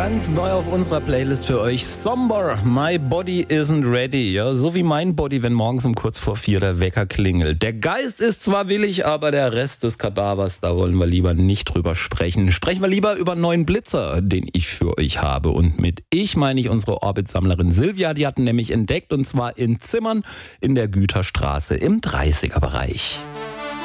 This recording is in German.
Ganz neu auf unserer Playlist für euch. Somber, My Body Isn't Ready. Ja, so wie mein Body, wenn morgens um kurz vor 4 der Wecker klingelt. Der Geist ist zwar willig, aber der Rest des Kadavers, da wollen wir lieber nicht drüber sprechen. Sprechen wir lieber über einen neuen Blitzer, den ich für euch habe. Und mit ich meine ich unsere Orbit-Sammlerin Silvia. Die hat ihn nämlich entdeckt, und zwar in Zimmern in der Güterstraße im 30er-Bereich.